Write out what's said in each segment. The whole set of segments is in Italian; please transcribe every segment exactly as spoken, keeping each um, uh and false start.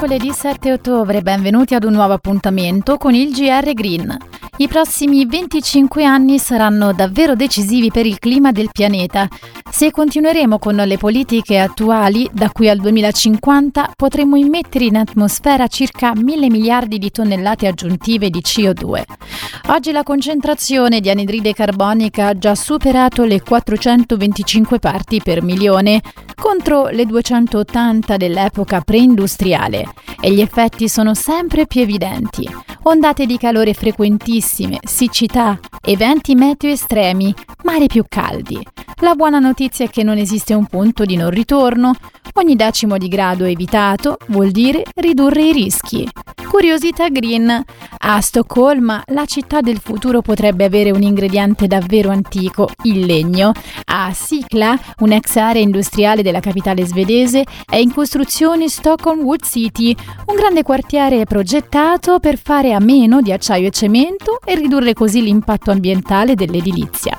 mercoledì sette ottobre, benvenuti ad un nuovo appuntamento con il G R Green. I prossimi venticinque anni saranno davvero decisivi per il clima del pianeta. Se continueremo con le politiche attuali, da qui al duemilacinquanta potremo immettere in atmosfera circa mille miliardi di tonnellate aggiuntive di C O due. Oggi la concentrazione di anidride carbonica ha già superato le quattrocentoventicinque parti per milione, contro le duecentottanta dell'epoca preindustriale, e gli effetti sono sempre più evidenti. Ondate di calore frequentissime, siccità, eventi meteo estremi, mari più caldi. La buona notizia è che non esiste un punto di non ritorno. Ogni decimo di grado evitato vuol dire ridurre i rischi. Curiosità green. A Stoccolma, la città del futuro potrebbe avere un ingrediente davvero antico, il legno. A Sickla, un'ex area industriale della capitale svedese, è in costruzione Stockholm Wood City, un grande quartiere progettato per fare a meno di acciaio e cemento e ridurre così l'impatto ambientale dell'edilizia.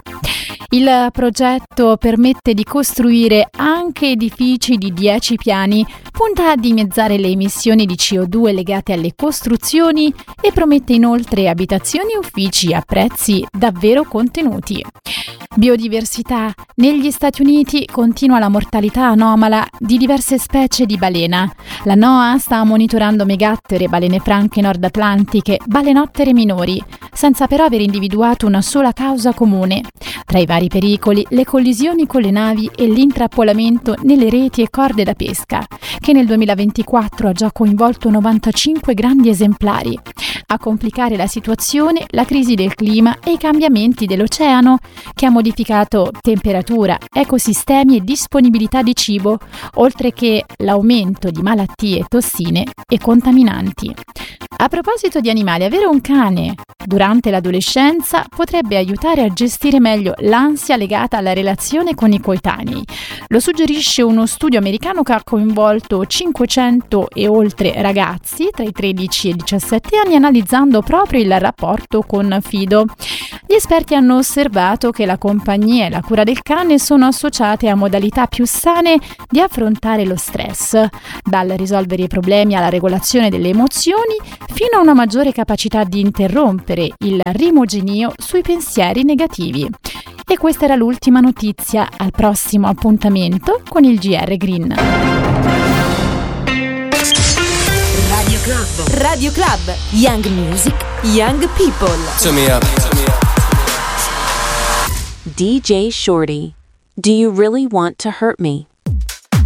Il progetto permette di costruire anche edifici di dieci piani, punta a dimezzare le emissioni di C O due legate alle costruzioni e promette inoltre abitazioni e uffici a prezzi davvero contenuti. Biodiversità. Negli Stati Uniti continua la mortalità anomala di diverse specie di balena. La NOAA sta monitorando megattere, balene franche nord atlantiche, balenottere minori, senza però aver individuato una sola causa comune. Tra i vari pericoli, le collisioni con le navi e l'intrappolamento nelle reti e corde da pesca, che nel duemilaventiquattro ha già coinvolto novantacinque grandi esemplari. A complicare la situazione, la crisi del clima e i cambiamenti dell'oceano, che ha modificato temperatura, ecosistemi e disponibilità di cibo, oltre che l'aumento di malattie, tossine e contaminanti. A proposito di animali, avere un cane durante l'adolescenza potrebbe aiutare a gestire meglio l'ansia legata alla relazione con i coetanei. Lo suggerisce uno studio americano che ha coinvolto cinquecento e oltre ragazzi tra i tredici e i diciassette anni, analizzando proprio il rapporto con Fido. Gli esperti hanno osservato che la compagnia e la cura del cane sono associate a modalità più sane di affrontare lo stress, dal risolvere i problemi alla regolazione delle emozioni, fino a una maggiore capacità di interrompere il rimuginio sui pensieri negativi. E questa era l'ultima notizia. Al prossimo appuntamento con il G R Green. Radio Club. Radio Club. Young Music, Young People. Turn me up. D J Shorty, do you really want to hurt me?